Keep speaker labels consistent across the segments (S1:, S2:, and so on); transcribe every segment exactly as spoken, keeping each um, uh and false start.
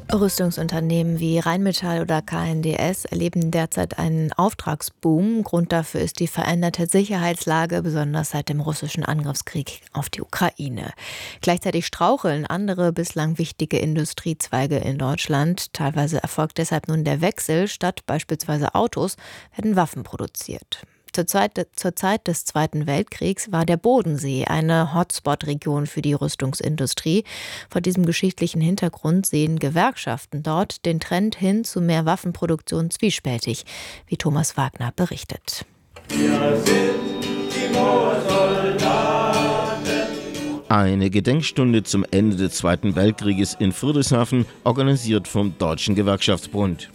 S1: Rüstungsunternehmen wie Rheinmetall oder K N D S erleben derzeit einen Auftragsboom. Grund dafür ist die veränderte Sicherheitslage, besonders seit dem russischen Angriffskrieg auf die Ukraine. Gleichzeitig straucheln andere bislang wichtige Industriezweige in Deutschland. Teilweise erfolgt deshalb nun der Wechsel. Statt beispielsweise Autos werden Waffen produziert. Zur Zeit, zur Zeit des Zweiten Weltkriegs war der Bodensee eine Hotspot-Region für die Rüstungsindustrie. Vor diesem geschichtlichen Hintergrund sehen Gewerkschaften dort den Trend hin zu mehr Waffenproduktion zwiespältig, wie Thomas Wagner berichtet.
S2: Wir sind die Moorsoldaten.
S3: Eine Gedenkstunde zum Ende des Zweiten Weltkrieges in Friedrichshafen, organisiert vom Deutschen Gewerkschaftsbund.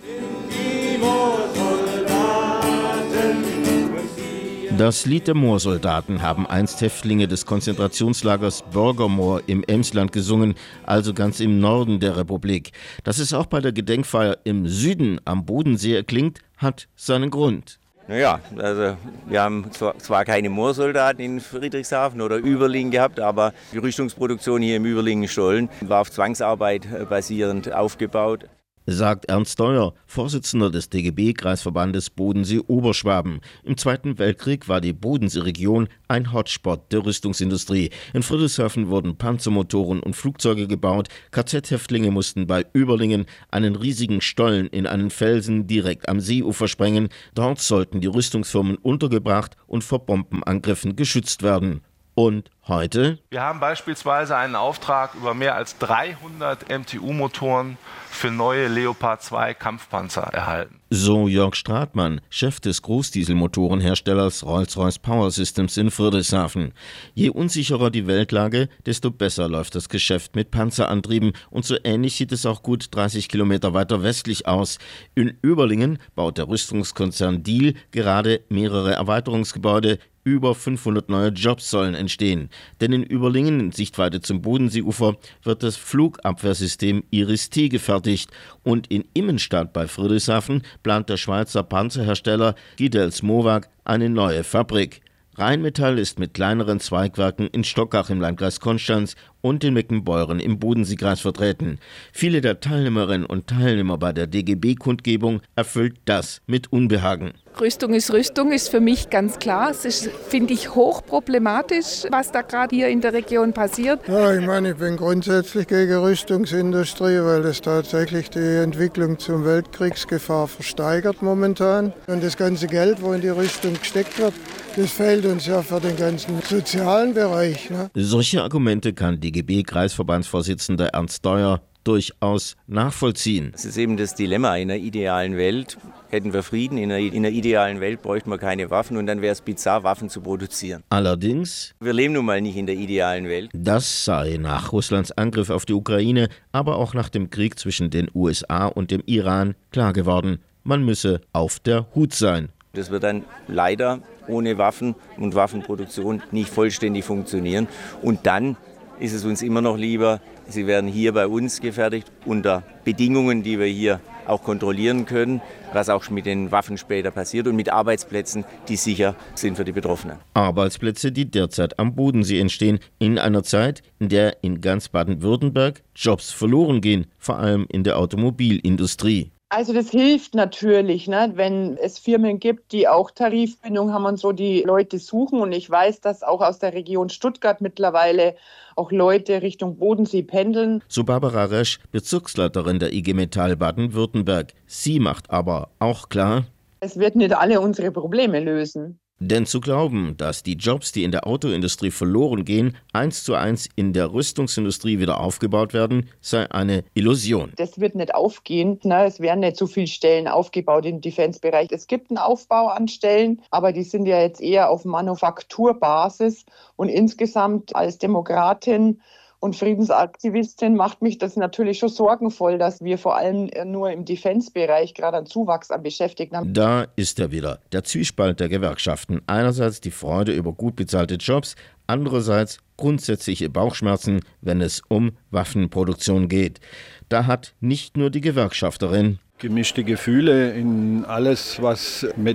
S3: Das Lied der Moorsoldaten haben einst Häftlinge des Konzentrationslagers Bürgermoor im Emsland gesungen, also ganz im Norden der Republik. Dass es auch bei der Gedenkfeier im Süden am Bodensee erklingt, hat seinen Grund.
S4: Naja, also wir haben zwar keine Moorsoldaten in Friedrichshafen oder Überlingen gehabt, aber die Rüstungsproduktion hier im Überlingen-Stollen war auf Zwangsarbeit basierend aufgebaut.
S3: Sagt Ernst Deuer, Vorsitzender des D G B-Kreisverbandes Bodensee-Oberschwaben. Im Zweiten Weltkrieg war die Bodenseeregion ein Hotspot der Rüstungsindustrie. In Friedrichshafen wurden Panzermotoren und Flugzeuge gebaut. K Z-Häftlinge mussten bei Überlingen einen riesigen Stollen in einen Felsen direkt am Seeufer sprengen. Dort sollten die Rüstungsfirmen untergebracht und vor Bombenangriffen geschützt werden. Und heute?
S5: Wir haben beispielsweise einen Auftrag über mehr als dreihundert M T U-Motoren für neue Leopard zwei Kampfpanzer erhalten.
S3: So Jörg Stratmann, Chef des Großdieselmotorenherstellers Rolls-Royce Power Systems in Friedrichshafen. Je unsicherer die Weltlage, desto besser läuft das Geschäft mit Panzerantrieben. Und so ähnlich sieht es auch gut dreißig Kilometer weiter westlich aus. In Überlingen baut der Rüstungskonzern Diehl gerade mehrere Erweiterungsgebäude. Über fünfhundert neue Jobs sollen entstehen. Denn in Überlingen, in Sichtweite zum Bodenseeufer, wird das Flugabwehrsystem Iris-T gefertigt. Und in Immenstadt bei Friedrichshafen plant der Schweizer Panzerhersteller Gidels Mowag eine neue Fabrik. Rheinmetall ist mit kleineren Zweigwerken in Stockach im Landkreis Konstanz und in Meckenbeuren im Bodenseekreis vertreten. Viele der Teilnehmerinnen und Teilnehmer bei der D G B-Kundgebung erfüllt das mit Unbehagen.
S6: Rüstung ist Rüstung, ist für mich ganz klar. Es ist, finde ich, hochproblematisch, was da gerade hier in der Region passiert.
S7: Ja, ich meine, ich bin grundsätzlich gegen Rüstungsindustrie, weil das tatsächlich die Entwicklung zur Weltkriegsgefahr versteigert momentan. Und das ganze Geld, wo in die Rüstung gesteckt wird, das fehlt uns ja für den ganzen sozialen Bereich. Ne?
S3: Solche Argumente kann D G B-Kreisverbandsvorsitzender Ernst Deuer durchaus nachvollziehen.
S4: Das ist eben das Dilemma. In einer idealen Welt hätten wir Frieden, in einer, in einer idealen Welt bräuchten wir keine Waffen und dann wäre es bizarr, Waffen zu produzieren.
S3: Allerdings,
S4: wir leben nun mal nicht in der idealen Welt.
S3: Das sei nach Russlands Angriff auf die Ukraine, aber auch nach dem Krieg zwischen den U S A und dem Iran klar geworden. Man müsse auf der Hut sein.
S4: Das wird dann leider ohne Waffen und Waffenproduktion nicht vollständig funktionieren. Und dann ist es uns immer noch lieber, sie werden hier bei uns gefertigt unter Bedingungen, die wir hier auch kontrollieren können, was auch mit den Waffen später passiert und mit Arbeitsplätzen, die sicher sind für die Betroffenen.
S3: Arbeitsplätze, die derzeit am Bodensee entstehen, in einer Zeit, in der in ganz Baden-Württemberg Jobs verloren gehen, vor allem in der Automobilindustrie.
S8: Also das hilft natürlich, ne, wenn es Firmen gibt, die auch Tarifbindung haben und so, die Leute suchen. Und ich weiß, dass auch aus der Region Stuttgart mittlerweile auch Leute Richtung Bodensee pendeln.
S3: So Barbara Resch, Bezirksleiterin der I G Metall Baden-Württemberg. Sie macht aber auch klar,
S8: es wird nicht alle unsere Probleme lösen.
S3: Denn zu glauben, dass die Jobs, die in der Autoindustrie verloren gehen, eins zu eins in der Rüstungsindustrie wieder aufgebaut werden, sei eine Illusion.
S8: Das wird nicht aufgehen. Ne? Es werden nicht so viele Stellen aufgebaut im Defense-Bereich. Es gibt einen Aufbau an Stellen, aber die sind ja jetzt eher auf Manufakturbasis. Und insgesamt als Demokratin und Friedensaktivistin macht mich das natürlich schon sorgenvoll, dass wir vor allem nur im Defense-Bereich gerade einen Zuwachs an Beschäftigten haben.
S3: Da ist er wieder, der Zwiespalt der Gewerkschaften. Einerseits die Freude über gut bezahlte Jobs, andererseits grundsätzliche Bauchschmerzen, wenn es um Waffenproduktion geht. Da hat nicht nur die Gewerkschafterin
S9: gemischte Gefühle in alles, was mit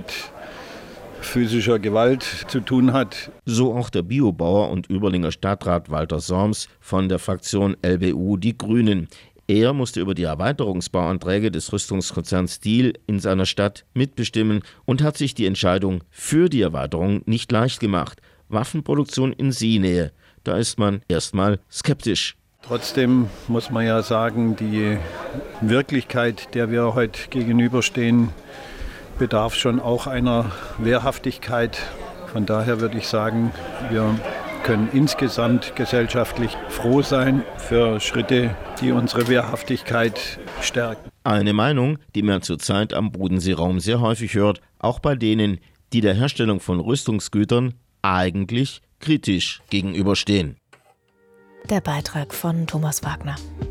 S9: physischer Gewalt zu tun hat.
S3: So auch der Biobauer und Überlinger Stadtrat Walter Sorms von der Fraktion L B U Die Grünen. Er musste über die Erweiterungsbauanträge des Rüstungskonzerns Diehl in seiner Stadt mitbestimmen und hat sich die Entscheidung für die Erweiterung nicht leicht gemacht. Waffenproduktion in Seenähe, da ist man erstmal skeptisch.
S9: Trotzdem muss man ja sagen, die Wirklichkeit, der wir heute gegenüberstehen, bedarf schon auch einer Wehrhaftigkeit. Von daher würde ich sagen, wir können insgesamt gesellschaftlich froh sein für Schritte, die unsere Wehrhaftigkeit stärken.
S3: Eine Meinung, die man zurzeit am Bodenseeraum sehr häufig hört, auch bei denen, die der Herstellung von Rüstungsgütern eigentlich kritisch gegenüberstehen.
S1: Der Beitrag von Thomas Wagner.